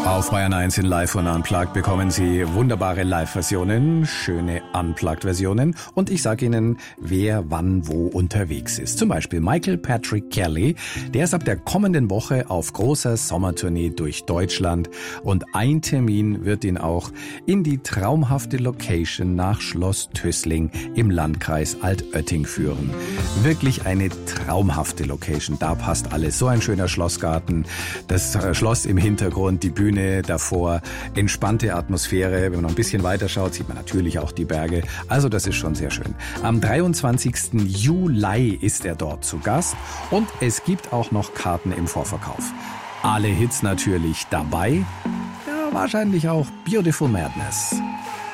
Auf Bayern 1 in Live und Unplugged bekommen Sie wunderbare Live-Versionen, schöne Unplugged-Versionen und ich sage Ihnen, wer wann wo unterwegs ist. Zum Beispiel Michael Patrick Kelly, der ist ab der kommenden Woche auf großer Sommertournee durch Deutschland und ein Termin wird ihn auch in die traumhafte Location nach Schloss Tössling im Landkreis Altötting führen. Wirklich eine traumhafte Location, da passt alles. So ein schöner Schlossgarten, das Schloss im Hintergrund, die Bühne davor, entspannte Atmosphäre. Wenn man noch ein bisschen weiter schaut, sieht man natürlich auch die Berge. Also das ist schon sehr schön. Am 23. Juli ist er dort zu Gast und es gibt auch noch Karten im Vorverkauf. Alle Hits natürlich dabei. Ja, wahrscheinlich auch Beautiful Madness.